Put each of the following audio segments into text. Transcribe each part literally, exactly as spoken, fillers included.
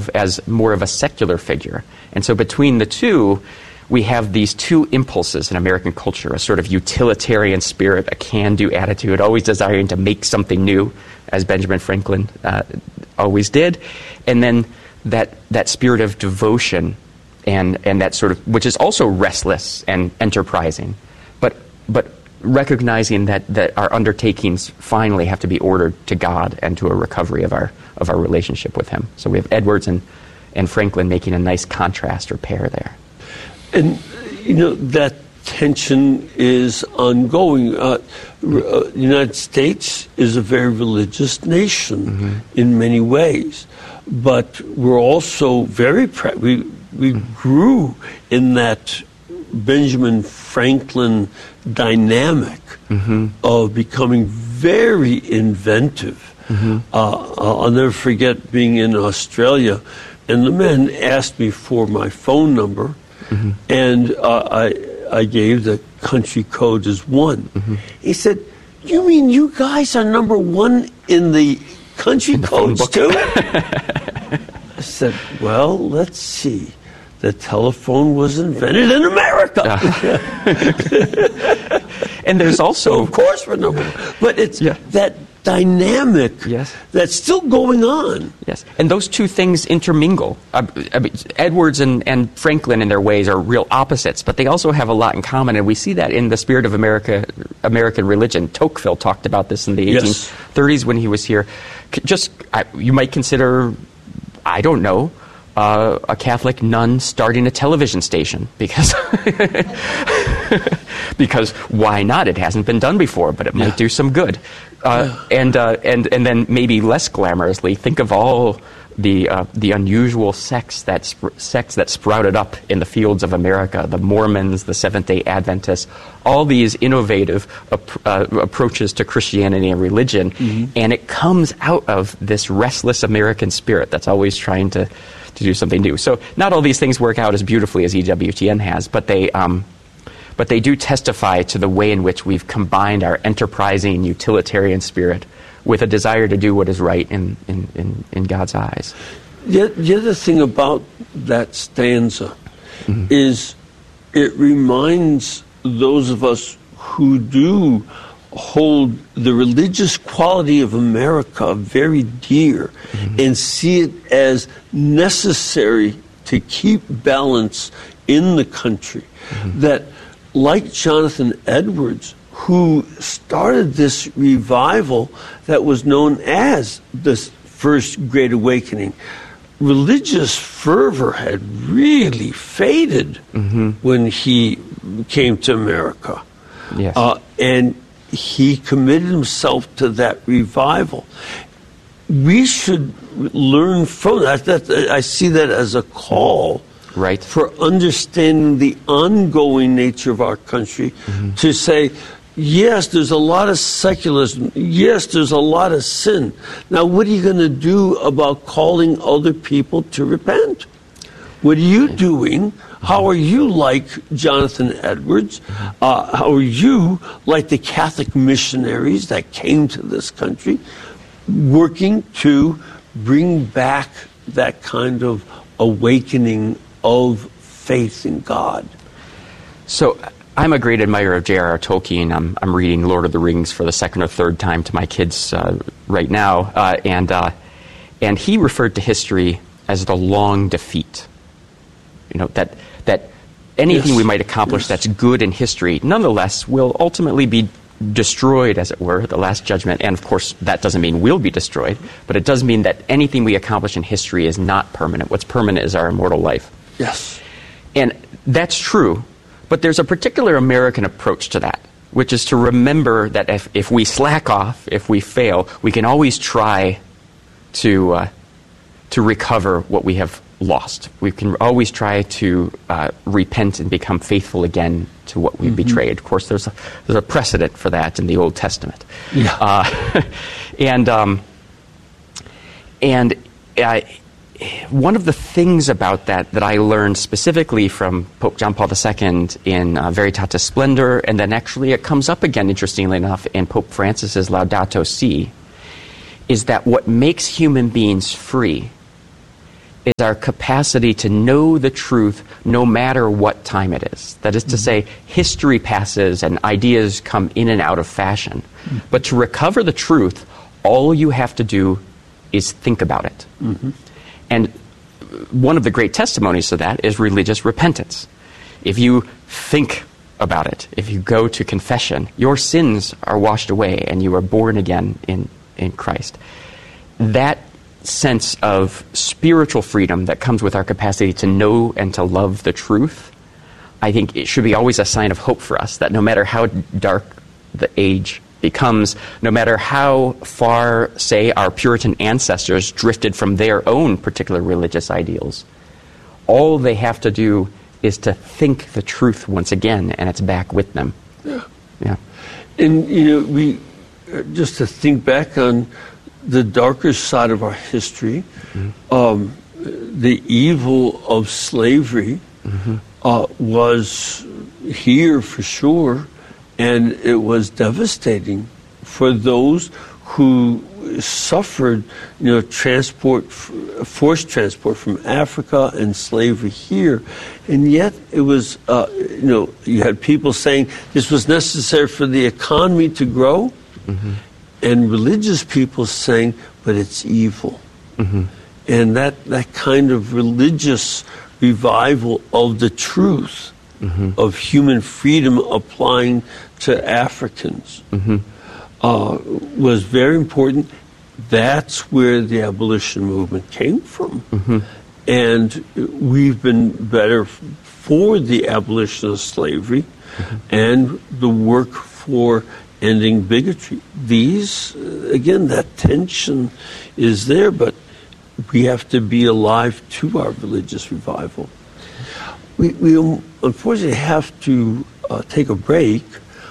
as more of a secular figure. And so between the two, we have these two impulses in American culture, a sort of utilitarian spirit, a can-do attitude, always desiring to make something new, as Benjamin Franklin uh, always did, and then that that spirit of devotion and, and that sort of, which is also restless and enterprising, but but recognizing that, that our undertakings finally have to be ordered to God and to a recovery of our of our relationship with Him. So we have Edwards and, and Franklin making a nice contrast or pair there. And, you know, that tension is ongoing. Uh, the United States is a very religious nation mm-hmm. in many ways, but we're also very, pra- we, we mm-hmm. grew in that Benjamin Franklin dynamic mm-hmm. of becoming very inventive. Mm-hmm. Uh, I'll never forget being in Australia, and the man asked me for my phone number, mm-hmm. and uh, I I gave the country code as one. Mm-hmm. He said, "You mean you guys are number one in the country in the codes too?" I said, "Well, let's see. The telephone was invented in America." Uh. And there's also... So of course we're number one. But it's yeah. that dynamic yes. that's still going on. Yes, and those two things intermingle. Uh, I mean, Edwards and, and Franklin in their ways are real opposites, but they also have a lot in common, and we see that in the spirit of America, American religion. Tocqueville talked about this in the yes. eighteen thirties when he was here. Just, I, you might consider, I don't know, Uh, a Catholic nun starting a television station because because why not? It hasn't been done before, but it might yeah. do some good. Uh, yeah. And uh, and and then maybe less glamorously, think of all the uh, the unusual sects that sp- sects that sprouted up in the fields of America: the Mormons, the Seventh-day Adventists, all these innovative ap- uh, approaches to Christianity and religion, mm-hmm. and it comes out of this restless American spirit that's always trying to. to do something new. So not all these things work out as beautifully as E W T N has, but they um, but they do testify to the way in which we've combined our enterprising utilitarian spirit with a desire to do what is right in, in, in, in God's eyes. The, the other thing about that stanza mm-hmm. is it reminds those of us who do hold the religious quality of America very dear mm-hmm. and see it as necessary to keep balance in the country. Mm-hmm. That, like Jonathan Edwards, who started this revival that was known as the First Great Awakening, religious fervor had really faded mm-hmm. when he came to America. Yes. Uh, and he committed himself to that revival. We should learn from that. that I see that as a call right. for understanding the ongoing nature of our country mm-hmm. to say, yes, there's a lot of secularism. Yes, there's a lot of sin. Now, what are you going to do about calling other people to repent? What are you doing? How are you like Jonathan Edwards? Uh, how are you like the Catholic missionaries that came to this country, working to bring back that kind of awakening of faith in God? So I'm a great admirer of J R R Tolkien. I'm, I'm reading Lord of the Rings for the second or third time to my kids uh, right now, uh, and uh, and he referred to history as the long defeat. You know, that that anything yes. we might accomplish yes. that's good in history, nonetheless, will ultimately be destroyed, as it were, at the Last Judgment. And, of course, that doesn't mean we'll be destroyed, but it does mean that anything we accomplish in history is not permanent. What's permanent is our immortal life. Yes. And that's true, but there's a particular American approach to that, which is to remember that if, if we slack off, if we fail, we can always try to uh, to recover what we have lost. We can always try to uh, repent and become faithful again to what we mm-hmm. betrayed. Of course, there's a, there's a precedent for that in the Old Testament. Yeah. Uh, and um, and uh, one of the things about that that I learned specifically from Pope John Paul the Second in uh, Veritatis Splendor, and then actually it comes up again, interestingly enough, in Pope Francis's Laudato Si, is that what makes human beings free is our capacity to know the truth no matter what time it is. That is to say, history passes and ideas come in and out of fashion. Mm-hmm. But to recover the truth, all you have to do is think about it. Mm-hmm. And one of the great testimonies to that is religious repentance. If you think about it, if you go to confession, your sins are washed away and you are born again in, in Christ. That sense of spiritual freedom that comes with our capacity to know and to love the truth, I think it should be always a sign of hope for us, that no matter how dark the age becomes, no matter how far, say, our Puritan ancestors drifted from their own particular religious ideals, all they have to do is to think the truth once again, and it's back with them. Yeah. Yeah. And, you know, we, uh, just to think back on the darker side of our history, mm-hmm. um, the evil of slavery mm-hmm. uh, was here for sure, and it was devastating for those who suffered, you know, transport, forced transport from Africa and slavery here. And yet it was, uh, you know, you had people saying this was necessary for the economy to grow, mm-hmm. and religious people saying, but it's evil. Mm-hmm. And that, that kind of religious revival of the truth mm-hmm. of human freedom applying to Africans mm-hmm. uh, was very important. That's where the abolition movement came from. Mm-hmm. And we've been better for the abolition of slavery mm-hmm. and the work for ending bigotry. These, again, that tension is there, but we have to be alive to our religious revival. We, we unfortunately have to uh, take a break.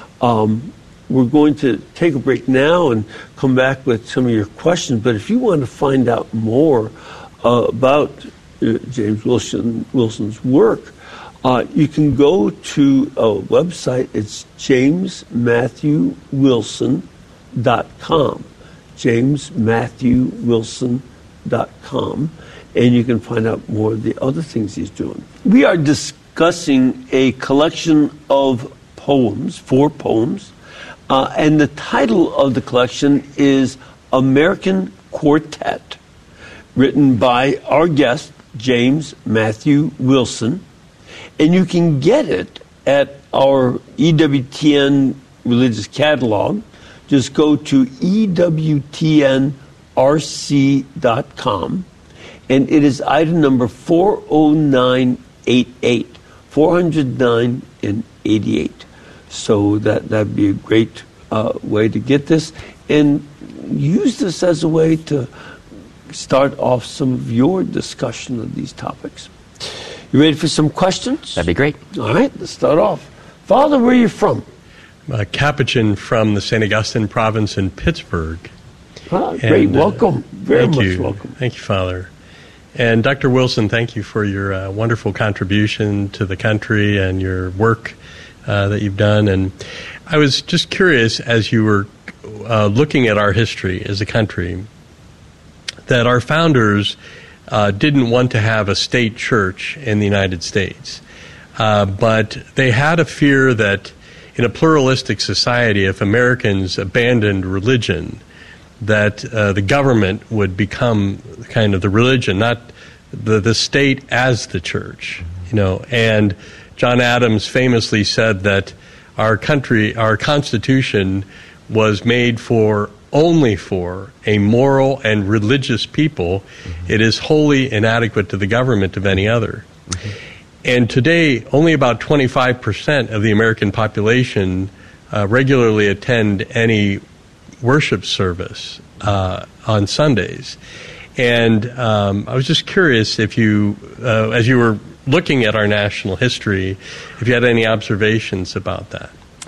Um, we're going to take a break now and come back with some of your questions, but if you want to find out more uh, about uh, James Wilson, Wilson's work, Uh, you can go to a website. It's james matthew wilson dot com, james matthew wilson dot com, and you can find out more of the other things he's doing. We are discussing a collection of poems, four poems, uh, and the title of the collection is American Quartet, written by our guest, James Matthew Wilson. And you can get it at our E W T N Religious Catalog. Just go to E W T N R C dot com, and it is item number four oh nine eighty-eight, four oh nine and eighty-eight. So that, that'd be a great uh, way to get this, and use this as a way to start off some of your discussion of these topics. You ready for some questions? That'd be great. All right, let's start off. Father, where are you from? Uh, Capuchin from the Saint Augustine province in Pittsburgh. Ah, great, and, uh, welcome. Very thank much you. welcome. Thank you, Father. And Doctor Wilson, thank you for your uh, wonderful contribution to the country and your work uh, that you've done. And I was just curious, as you were uh, looking at our history as a country, that our founders Uh, didn't want to have a state church in the United States. Uh, but they had a fear that in a pluralistic society, if Americans abandoned religion, that uh, the government would become kind of the religion, not the, the state as the church. You know, and John Adams famously said that our country, our Constitution, was made for only for a moral and religious people. Mm-hmm. It is wholly inadequate to the government of any other. Mm-hmm. And today, only about twenty-five percent of the American population uh, regularly attend any worship service uh, on Sundays. And um, I was just curious if you, uh, as you were looking at our national history, if you had any observations about that.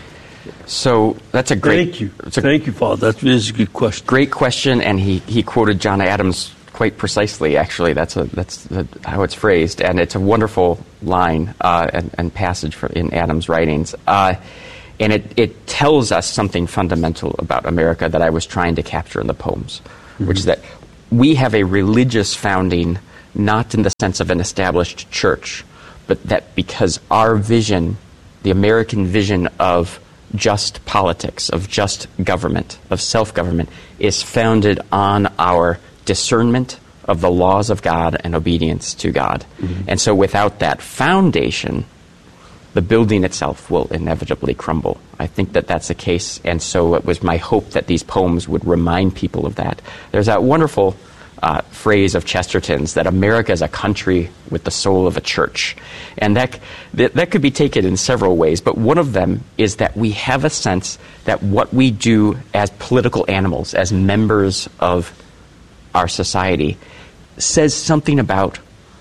So that's a great. Thank you. It's a Thank you, Father. That is a good question. Great question, and he, he quoted John Adams quite precisely. Actually, that's a that's a, how it's phrased, and it's a wonderful line uh, and, and passage for, in Adams' writings, uh, and it it tells us something fundamental about America that I was trying to capture in the poems, mm-hmm. which is that we have a religious founding not in the sense of an established church, but that because our vision, the American vision of just politics, of just government, of self-government, is founded on our discernment of the laws of God and obedience to God. Mm-hmm. And so without that foundation, the building itself will inevitably crumble. I think that that's the case, and so it was my hope that these poems would remind people of that. There's that wonderful uh, phrase of Chesterton's that America is a country with the soul of a church. And that, that, that could be taken in several ways, but one of them is that we have a sense that what we do as political animals, as members of our society, says something about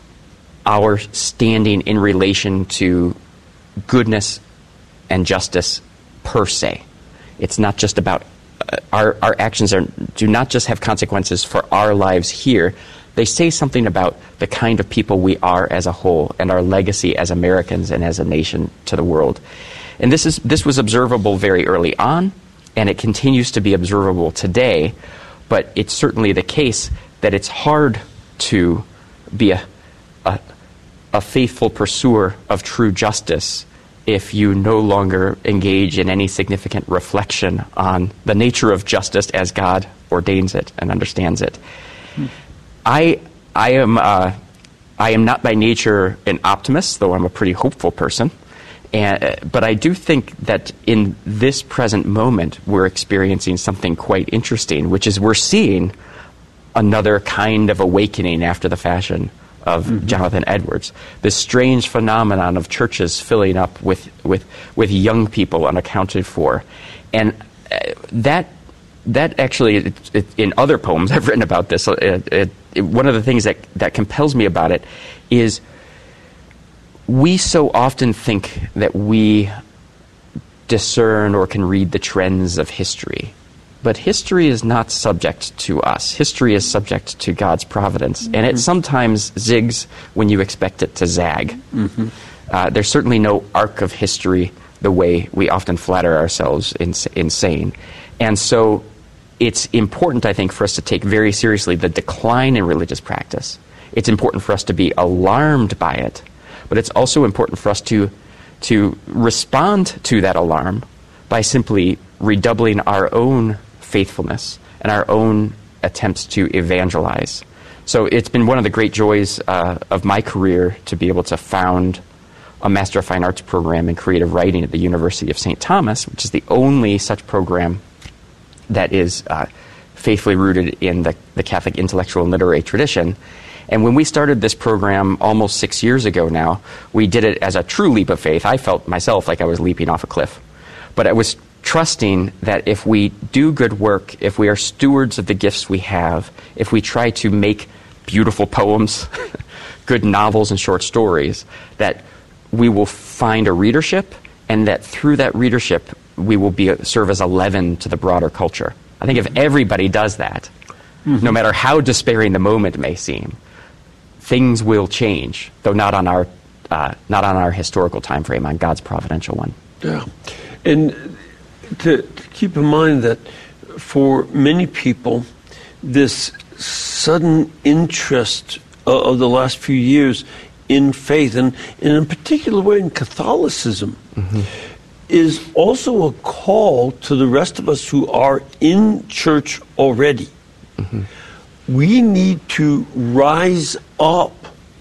our standing in relation to goodness and justice per se. It's not just about uh, our our actions are do not just have consequences for our lives here. They say something about the kind of people we are as a whole and our legacy as Americans and as a nation to the world. And this is this was observable very early on, and it continues to be observable today. But it's certainly the case that it's hard to be a a, a faithful pursuer of true justice if you no longer engage in any significant reflection on the nature of justice as God ordains it and understands it. Hmm. I I am uh, I am not by nature an optimist, though I'm a pretty hopeful person. And, uh, but I do think that in this present moment, we're experiencing something quite interesting, which is we're seeing another kind of awakening after the fashion of mm-hmm. Jonathan Edwards. This strange phenomenon of churches filling up with, with, with young people unaccounted for. And uh, that that actually, it, it, in other poems I've written about this, it, it, it, one of the things that, that compels me about it is we so often think that we discern or can read the trends of history. But history is not subject to us. History is subject to God's providence. Mm-hmm. And it sometimes zigs when you expect it to zag. Mm-hmm. Uh, there's certainly no arc of history the way we often flatter ourselves in, in saying. And so it's important, I think, for us to take very seriously the decline in religious practice. It's important for us to be alarmed by it. But it's also important for us to, to respond to that alarm by simply redoubling our own faithfulness and our own attempts to evangelize. So it's been one of the great joys uh, of my career to be able to found a Master of Fine Arts program in creative writing at the University of Saint Thomas, which is the only such program that is uh, faithfully rooted in the, the Catholic intellectual and literary tradition. And when we started this program almost six years ago now, we did it as a true leap of faith. I felt myself like I was leaping off a cliff. But I was trusting that if we do good work, if we are stewards of the gifts we have, if we try to make beautiful poems, good novels and short stories, that we will find a readership, and that through that readership we will be serve as a leaven to the broader culture. I think if everybody does that, mm-hmm. no matter how despairing the moment may seem, things will change, though not on our uh, not on our historical time frame, on God's providential one. Yeah, and to, to keep in mind that for many people, this sudden interest uh, of the last few years in faith, and, and in a particular way in Catholicism, mm-hmm. is also a call to the rest of us who are in church already. Mm-hmm. We need to rise up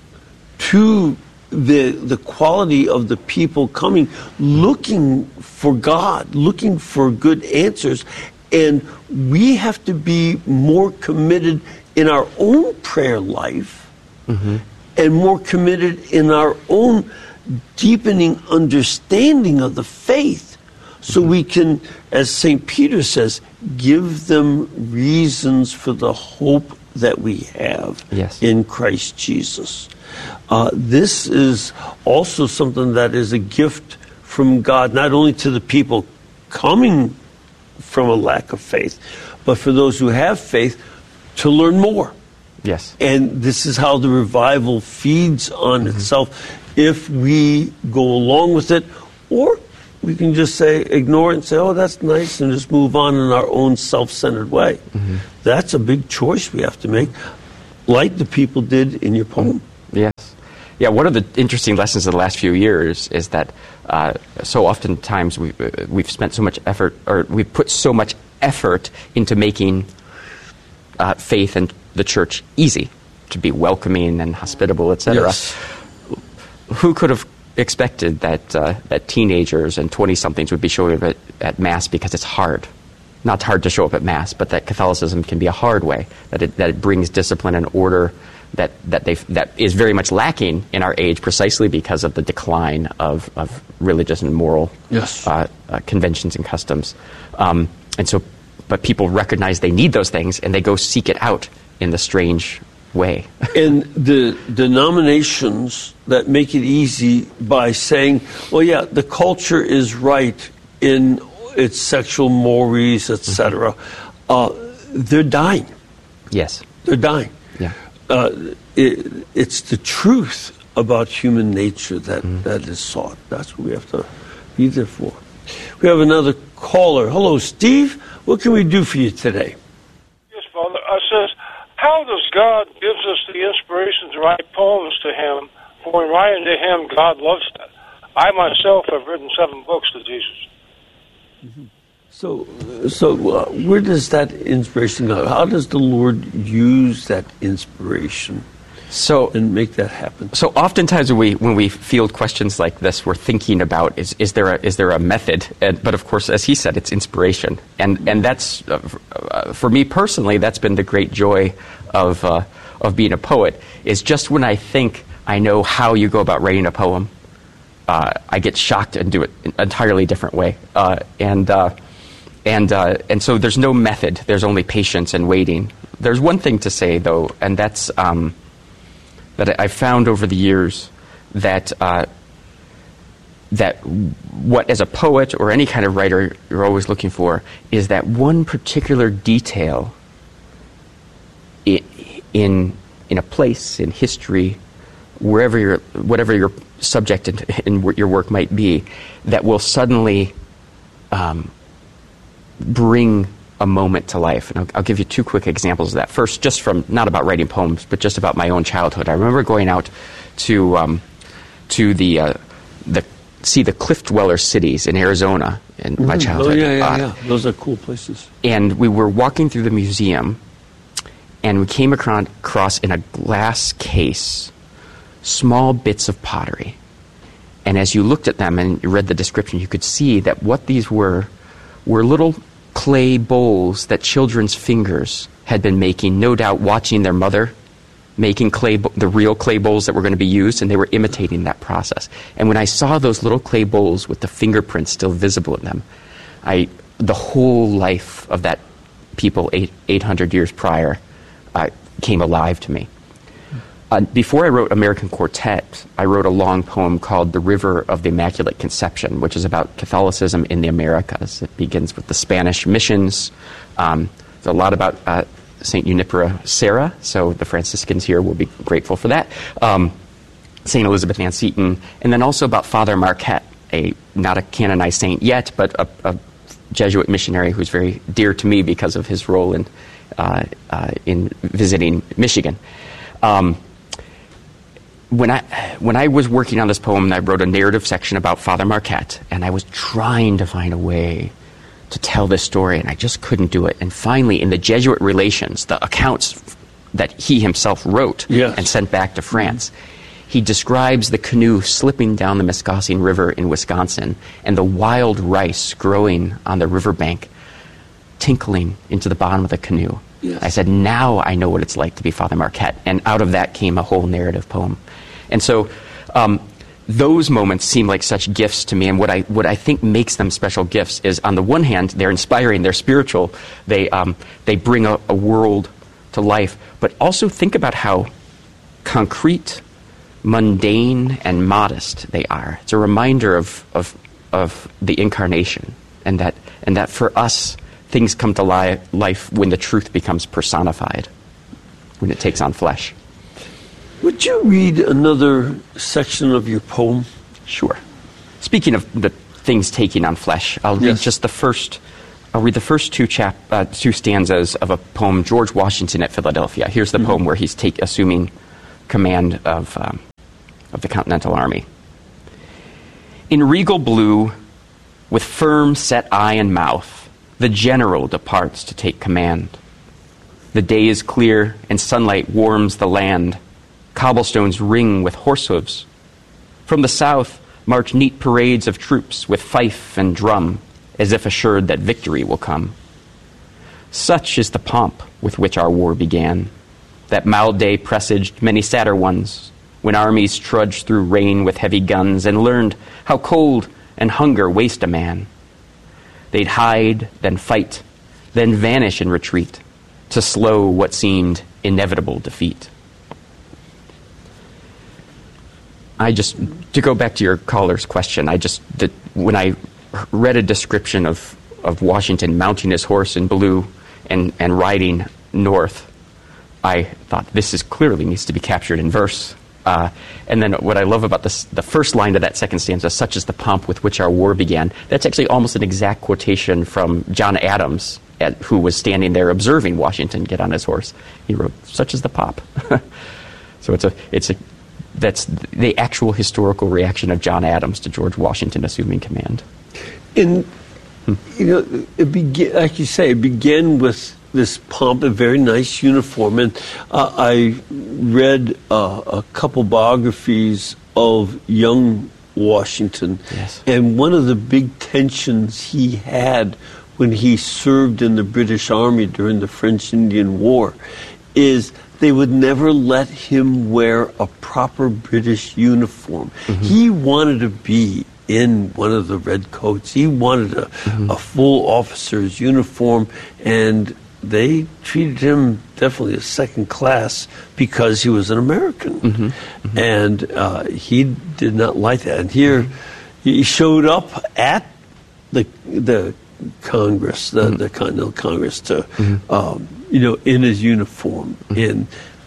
to the the quality of the people coming, looking for God, looking for good answers, and we have to be more committed in our own prayer life, mm-hmm. and more committed in our own deepening understanding of the faith, so mm-hmm. we can, as Saint Peter says, give them reasons for the hope that we have yes. in Christ Jesus. Uh, this is also something that is a gift from God, not only to the people coming from a lack of faith, but for those who have faith to learn more. Yes. And this is how the revival feeds on mm-hmm. itself. If we go along with it, or we can just say, ignore it and say, oh, that's nice, and just move on in our own self-centered way. Mm-hmm. That's a big choice we have to make. like the people did in your poem. Yes. Yeah, one of the interesting lessons of the last few years is that uh, so oftentimes we've, uh, we've spent so much effort, or we've put so much effort into making uh, faith and the church easy, to be welcoming and hospitable, et cetera. Yes. Who could have expected that uh, that teenagers and twenty-somethings would be showing up at, at Mass because it's hard? Not hard to show up at Mass, but that Catholicism can be a hard way, that it, that it brings discipline and order that that they that is very much lacking in our age, precisely because of the decline of, of religious and moral yes. uh, uh, conventions and customs. Um, and so, but people recognize they need those things, and they go seek it out in the strange way. And the denominations that make it easy by saying, well, yeah, the culture is right in its sexual mores, et cetera, mm-hmm. uh, they're dying. Yes. They're dying. Yeah. Uh, it, it's the truth about human nature that, mm. that is sought. That's what we have to be there for. We have another caller. Hello, Steve. What can we do for you today? Yes, Father. I says, how does God gives us the inspiration to write poems to Him? For in writing to Him, God loves that. I myself have written seven books to Jesus. Mm-hmm. So, so uh, where does that inspiration go? How does the Lord use that inspiration so, and make that happen? So oftentimes when we, when we field questions like this, we're thinking about, is, is, there, a, is there a method? And, but of course, as he said, it's inspiration. And, and that's, uh, uh, for me personally, that's been the great joy of, uh, of being a poet, is just when I think I know how you go about writing a poem, uh, I get shocked and do it an entirely different way. Uh, and... Uh, And uh, and so there's no method. There's only patience and waiting. There's one thing to say, though, and that's um, that I've found over the years that uh, that what, as a poet or any kind of writer, you're always looking for is that one particular detail in in, in a place, in history, wherever your whatever your subject in, in your work might be, that will suddenly Um, bring a moment to life. And I'll, I'll give you two quick examples of that. First, just from, not about writing poems, but just about my own childhood. I remember going out to um, to the uh, the see the Cliff Dweller cities in Arizona in mm-hmm. my childhood. Oh, yeah, yeah, uh, yeah. Those are cool places. And we were walking through the museum, and we came across, across in a glass case small bits of pottery. And as you looked at them and you read the description, you could see that what these were were little clay bowls that children's fingers had been making, no doubt watching their mother making clay, the real clay bowls that were going to be used, and they were imitating that process. And when I saw those little clay bowls with the fingerprints still visible in them, I, the whole life of that people eight, 800 years prior uh, came alive to me. Uh, before I wrote American Quartet, I wrote a long poem called The River of the Immaculate Conception, which is about Catholicism in the Americas. It begins with the Spanish missions. Um, there's a lot about uh, Saint Junipero Serra, so the Franciscans here will be grateful for that. Um, Saint Elizabeth Ann Seton, and then also about Father Marquette, a not a canonized saint yet, but a, a Jesuit missionary who's very dear to me because of his role in uh, uh, in visiting Michigan. Um, When I when I was working on this poem, I wrote a narrative section about Father Marquette, and I was trying to find a way to tell this story, and I just couldn't do it. And finally, in the Jesuit Relations, the accounts that he himself wrote yes. and sent back to France, he describes the canoe slipping down the Muscatine River in Wisconsin and the wild rice growing on the riverbank, tinkling into the bottom of the canoe. Yes. I said, now I know what it's like to be Father Marquette. And out of that came a whole narrative poem. And so um, those moments seem like such gifts to me. And what I what I think makes them special gifts is, on the one hand, they're inspiring, they're spiritual, they, um, they bring a, a world to life. But also think about how concrete, mundane, and modest they are. It's a reminder of, of, of the incarnation, and that, and that for us, things come to li- life when the truth becomes personified, when it takes on flesh. Would you read another section of your poem? Sure. Speaking of the things taking on flesh, I'll read yes. just the first I'll read the first two chap uh, two stanzas of a poem, George Washington at Philadelphia. Here's the mm-hmm. poem where he's take, assuming command of um, of the Continental Army. In regal blue, with firm set eye and mouth, the general departs to take command. The day is clear and sunlight warms the land. Cobblestones ring with horse hooves. From the south march neat parades of troops with fife and drum, as if assured that victory will come. Such is the pomp with which our war began. That mild day presaged many sadder ones, when armies trudged through rain with heavy guns and learned how cold and hunger waste a man. They'd hide, then fight, then vanish in retreat, to slow what seemed inevitable defeat. I just, to go back to your caller's question, I just, the, when I read a description of, of Washington mounting his horse in blue and, and riding north, I thought this is clearly needs to be captured in verse. Uh, and then what I love about this, the first line of that second stanza, such is the pomp with which our war began, that's actually almost an exact quotation from John Adams, at, who was standing there observing Washington get on his horse. He wrote, such is the pomp. So it's a, it's a, that's the actual historical reaction of John Adams to George Washington assuming command. And, hmm. you know, it began, like you say, it began with this pomp, a very nice uniform. And uh, I read uh, a couple biographies of young Washington. Yes. And one of the big tensions he had when he served in the British Army during the French-Indian War is they would never let him wear a proper British uniform. Mm-hmm. He wanted to be in one of the red coats. He wanted a, mm-hmm. a full officer's uniform, and they treated him definitely as second class because he was an American. Mm-hmm. Mm-hmm. And uh, he did not like that. And here he showed up at the the Congress, the, mm-hmm. the Continental Congress, to mm-hmm. um, you know, in his uniform, mm-hmm. and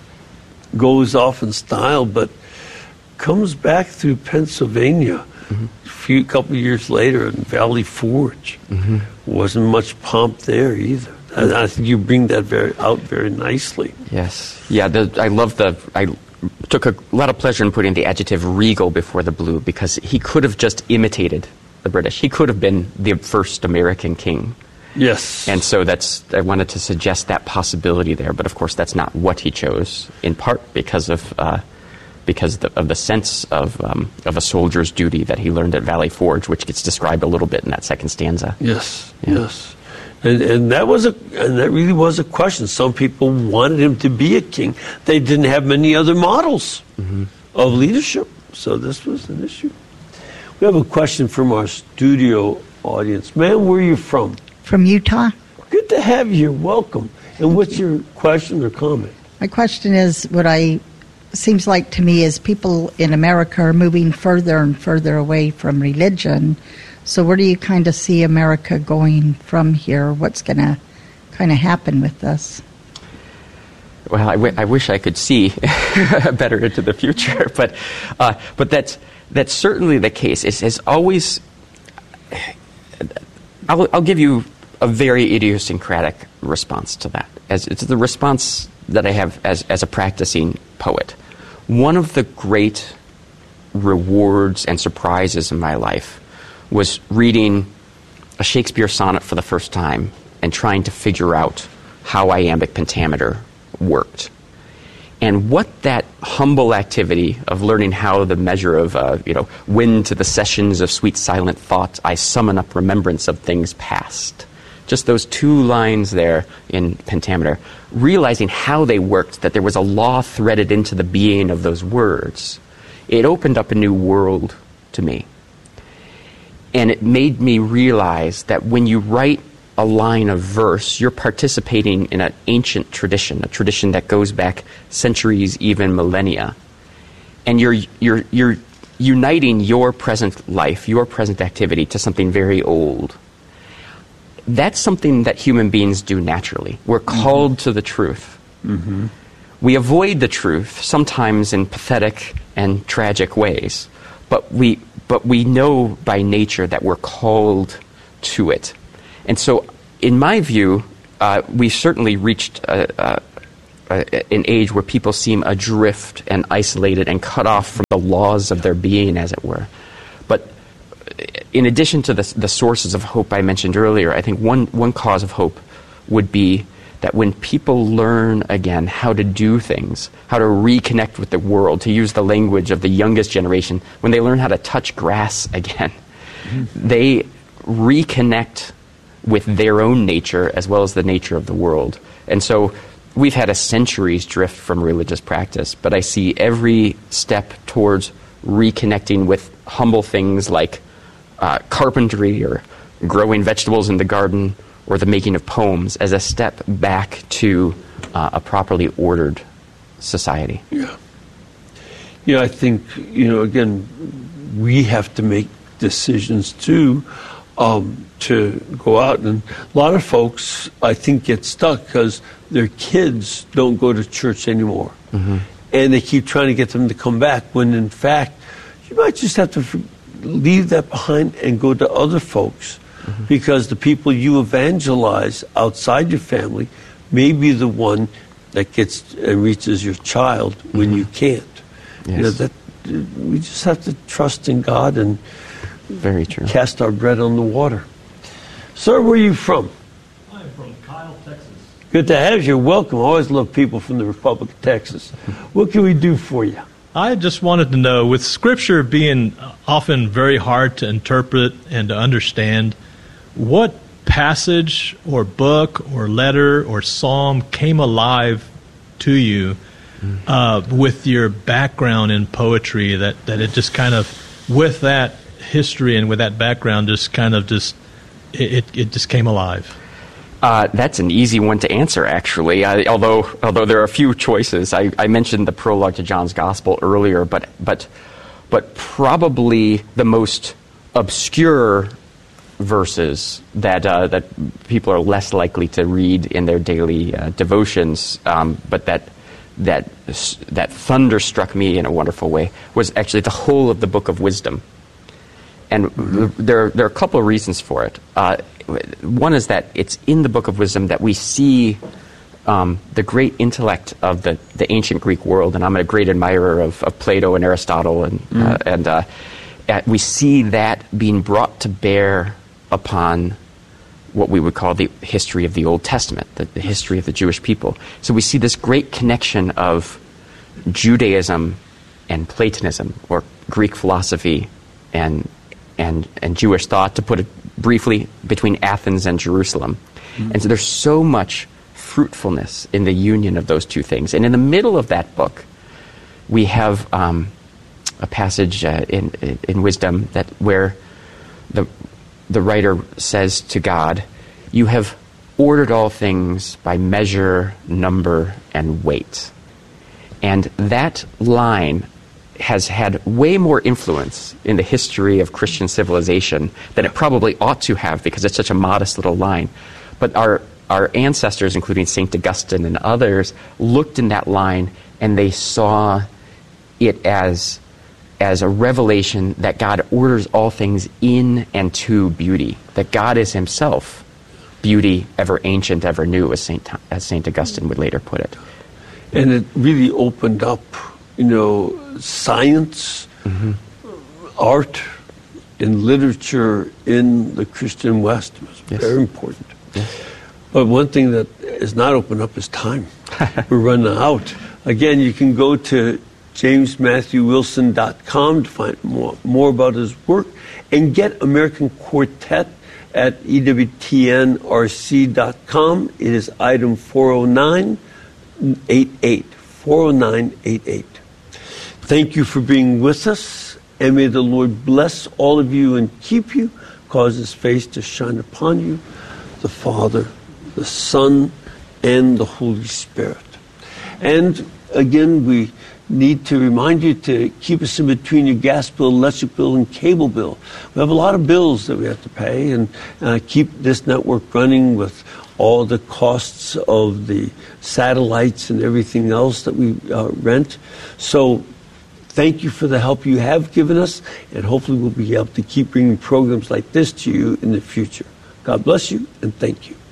goes off in style, but comes back through Pennsylvania mm-hmm. a few couple of years later in Valley Forge. Mm-hmm. Wasn't much pomp there either. And I think you bring that very out very nicely. Yes, yeah. The, I love the. I took a lot of pleasure in putting the adjective regal before the blue because he could have just imitated the British. He could have been the first American king. Yes. And so that's, I wanted to suggest that possibility there, but of course that's not what he chose, in part because of uh, because the, of the sense of um, of a soldier's duty that he learned at Valley Forge, which gets described a little bit in that second stanza. Yes, yeah. yes. And, and that was a and that really was a question. Some people wanted him to be a king. They didn't have many other models mm-hmm. of leadership, so this was an issue. We have a question from our studio audience. Ma'am, where are you from? From Utah. Good to have you. Welcome. And what's your question or comment? My question is, what I seems like to me is people in America are moving further and further away from religion. So where do you kind of see America going from here? What's going to kind of happen with this? Well, I, w- I wish I could see better into the future, but uh, but that's that's certainly the case. It's, it's always. I'll, I'll give you a very idiosyncratic response to that. As it's the response that I have as as a practicing poet. One of the great rewards and surprises in my life was reading a Shakespeare sonnet for the first time and trying to figure out how iambic pentameter worked. And what that humble activity of learning how the measure of, uh, you know, when to the sessions of sweet silent thought I summon up remembrance of things past. Just those two lines there in pentameter, realizing how they worked, that there was a law threaded into the being of those words, it opened up a new world to me. And it made me realize that when you write a line of verse, you're participating in an ancient tradition, a tradition that goes back centuries, even millennia. And you're you're you're uniting your present life, your present activity to something very old. That's something that human beings do naturally. We're called mm-hmm. to the truth. Mm-hmm. We avoid the truth, sometimes in pathetic and tragic ways, but we but we know by nature that we're called to it. And so in my view, uh, we've certainly reached a, a, a, an age where people seem adrift and isolated and cut off from the laws of their being, as it were. But in addition to the, the sources of hope I mentioned earlier, I think one, one cause of hope would be that when people learn again how to do things, how to reconnect with the world, to use the language of the youngest generation, when they learn how to touch grass again, mm-hmm. they reconnect with their own nature as well as the nature of the world. And so we've had a centuries drift from religious practice, but I see every step towards reconnecting with humble things like uh, carpentry or growing vegetables in the garden or the making of poems as a step back to uh, a properly ordered society. Yeah. Yeah, I think, you know, again, we have to make decisions too, um, to go out. And a lot of folks, I think, get stuck because their kids don't go to church anymore. Mm-hmm. And they keep trying to get them to come back when, in fact, you might just have to leave that behind and go to other folks. Mm-hmm. Because the people you evangelize outside your family may be the one that gets and reaches your child when mm-hmm. you can't. Yes. You know, that, we just have to trust in God and Very true. cast our bread on the water. Sir, where are you from? I'm from Kyle, Texas. Good to have you. Welcome. I always love people from the Republic of Texas. What can we do for you? I just wanted to know, with Scripture being often very hard to interpret and to understand, what passage or book or letter or psalm came alive to you uh, with your background in poetry, that, that it just kind of, with that history and with that background, just kind of just, it, it just came alive? Uh, that's an easy one to answer, actually. I, although, although there are a few choices. I, I mentioned the prologue to John's Gospel earlier, but but but probably the most obscure verses that uh, that people are less likely to read in their daily uh, devotions, um, but that that that thunderstruck me in a wonderful way, was actually the whole of the Book of Wisdom. And mm-hmm. there there are a couple of reasons for it. Uh, one is that it's in the Book of Wisdom that we see um, the great intellect of the, the ancient Greek world, and I'm a great admirer of, of Plato and Aristotle, and mm-hmm. uh, and uh, we see that being brought to bear upon what we would call the history of the Old Testament, the, the history of the Jewish people. So we see this great connection of Judaism and Platonism, or Greek philosophy and and and Jewish thought, to put it briefly, between Athens and Jerusalem. Mm-hmm. And so there's so much fruitfulness in the union of those two things. And in the middle of that book, we have um, a passage uh, in in Wisdom that where the the writer says to God, "You have ordered all things by measure, number, and weight." And that line has had way more influence in the history of Christian civilization than it probably ought to have, because it's such a modest little line. But our our ancestors, including Saint Augustine and others, looked in that line and they saw it as as a revelation that God orders all things in and to beauty, that God is himself beauty, ever ancient, ever new, as Saint as Saint Augustine would later put it. And it really opened up, you know, science, mm-hmm. art, and literature in the Christian West. It was yes. very important. Yes. But one thing that is not opened up is time. We're running out. Again, you can go to james matthew wilson dot com to find more, more about his work, and get American Quartet at E W T N R C dot com. It is item four oh nine eighty-eight. four oh nine eighty-eight. Thank you for being with us, and may the Lord bless all of you and keep you, cause his face to shine upon you, the Father, the Son, and the Holy Spirit. And again, we need to remind you to keep us in between your gas bill, electric bill, and cable bill. We have a lot of bills that we have to pay, and uh, keep this network running with all the costs of the satellites and everything else that we uh, rent. So thank you for the help you have given us, and hopefully we'll be able to keep bringing programs like this to you in the future. God bless you, and thank you.